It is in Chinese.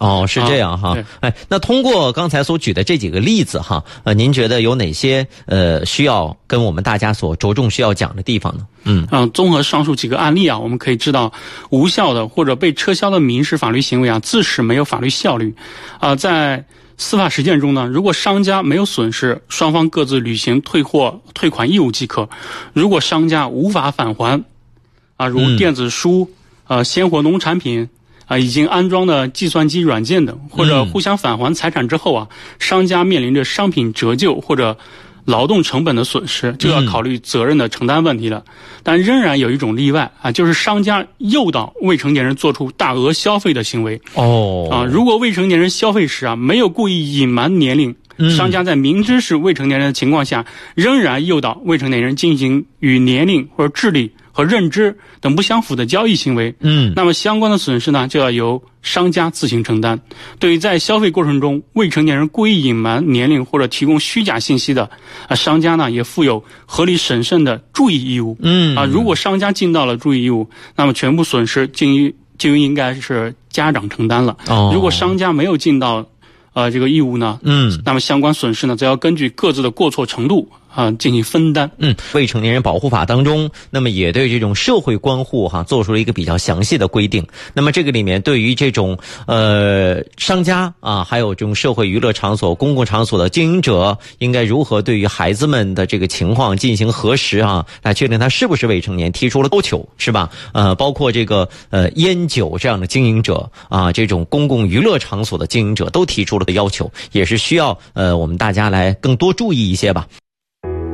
哦，是这样哈。那通过刚才所举的这几个例子哈，您觉得有哪些需要跟我们大家所着重需要讲的地方呢？ 综合上述几个案例啊，我们可以知道，无效的或者被撤销的民事法律行为啊，自始没有法律效力。在司法实践中呢，如果商家没有损失，双方各自履行退款义务即可。如果商家无法返还，如电子书、鲜活农产品已经安装的计算机软件等，或者互相返还财产之后商家面临着商品折旧或者劳动成本的损失，就要考虑责任的承担问题了。但仍然有一种例外就是商家诱导未成年人做出大额消费的行为。如果未成年人消费时没有故意隐瞒年龄，商家在明知是未成年人的情况下，仍然诱导未成年人进行与年龄或者智力和认知等不相符的交易行为，那么相关的损失呢，就要由商家自行承担。对于在消费过程中未成年人故意隐瞒年龄或者提供虚假信息的，商家呢也负有合理审慎的注意义务。如果商家尽到了注意义务，那么全部损失就应该是家长承担了。如果商家没有尽到这个义务呢，那么相关损失呢，则要根据各自的过错程度进行分担。 未成年人保护法当中，那么也对这种社会关护做出了一个比较详细的规定。那么这个里面对于这种商家还有这种社会娱乐场所、公共场所的经营者，应该如何对于孩子们的这个情况进行核实来确定他是不是未成年，提出了要求，是吧？包括这个烟酒这样的经营者这种公共娱乐场所的经营者都提出了要求，也是需要我们大家来更多注意一些吧。